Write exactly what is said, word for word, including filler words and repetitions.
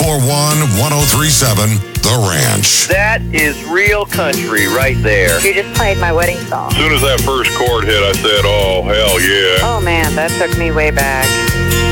four one, one oh three seven, The Ranch. That is real country right there. You just played my wedding song. As soon as that first chord hit, I said, oh, hell yeah. Oh, man, that took me way back.